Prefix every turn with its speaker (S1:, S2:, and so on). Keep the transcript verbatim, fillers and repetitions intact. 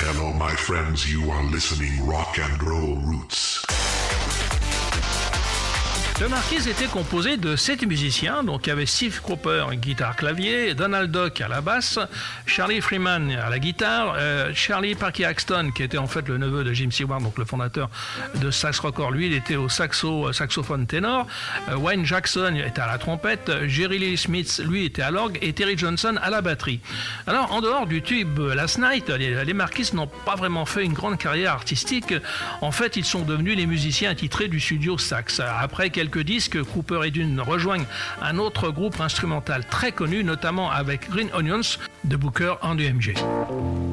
S1: Hello my friends, you are listening Rock and Roll Roots.
S2: Le Marquis était composé de sept musiciens, donc il y avait Steve Cropper, guitare-clavier, Donald Duck à la basse, Charlie Freeman à la guitare, euh, Charlie Parky Axton, qui était en fait le neveu de Jim Seward, donc le fondateur de Stax Records, lui il était au saxo, saxophone ténor, euh, Wayne Jackson était à la trompette, Jerry Lee Smith, lui était à l'orgue, et Terry Johnson à la batterie. Alors en dehors du tube Last Night, les, les Marquis n'ont pas vraiment fait une grande carrière artistique, en fait ils sont devenus les musiciens attitrés du studio Stax. Après quelques quelques disques, Cooper et Dunn rejoignent un autre groupe instrumental très connu, notamment avec Green Onions de Booker and U M G.